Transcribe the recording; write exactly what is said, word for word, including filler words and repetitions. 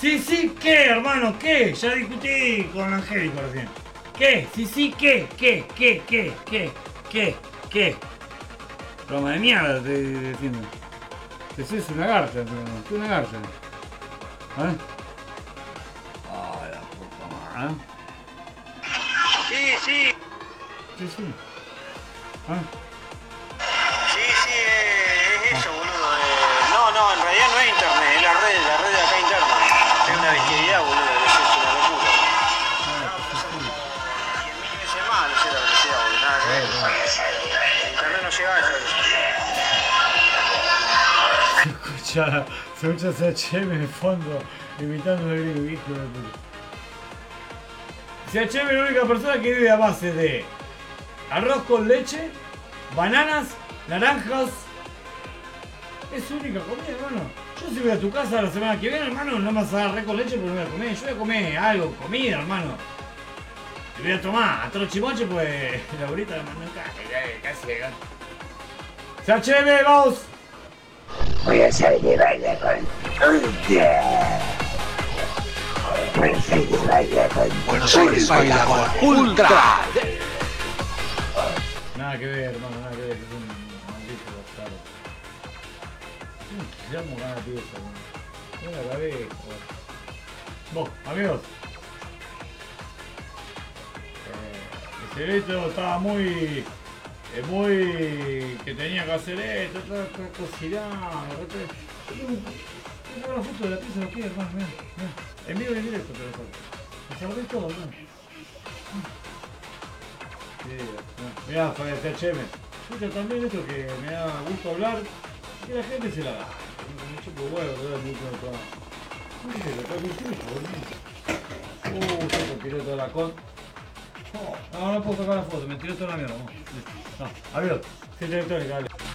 Sí, sí, ¿qué, hermano? ¿Qué? Ya discutí con Angélico recién. ¿Qué? Sí, sí, ¿qué? ¿Qué? ¿Qué? ¿Qué? ¿Qué? ¿Qué? ¿Qué? Broma de mierda te defiendo. Que sos una garza, tú una garza. ¿Eh? Ay, la puta madre. Sí, sí. Sí, sí. ¿Ah? Sí, sí, es eso, boludo. Eh, no, no, en realidad no es internet, es la red, la red de acá interna. Es una bestialidad, boludo, es una locura. No, pero son diez mil veces más, no sé la velocidad, boludo, nada que ver. Internet no llega a eso. Se escucha, se escucha C H M en el fondo, imitando a gringo, hijo de puta. C H M es la única persona que vive a base de arroz con leche, bananas, naranjas. Es su única comida, hermano. Yo si voy a tu casa la semana que viene, hermano, no me vas a dar arroz con leche porque no voy a comer. Yo voy a comer algo, comida, hermano. Y voy a tomar a trochimoche, pues la ahorita la mandó en casa, casi le gano. C H M, vamos. Voy a hacer de baile con Ultra. Voy a hacer de baile con Buenos Aires baila con Ultra. Nada que ver, hermano, nada que ver. Es un maldito bastardo. Se llama ganas de pieza, hermano. No la cabeza. Vos, amigos. Eh, el cerebro estaba muy. Eh, muy. Que tenía que hacer esto, estaba cocinando. Tengo la foto de la pieza, lo que hermano, mirá, mirá. En vivo y en directo te lo saco. Me salvé todo, hermano. Mirá, C H M. Escucha también esto que me da gusto hablar. Que la gente se la da. Me chupo huevo, te da mucho de todo. No sé, lo tengo que decir, boludo. Uh, yo te tiré toda la con. No, no puedo sacar la foto, me tiré toda la mierda. No, adiós. Gente electrónica, dale.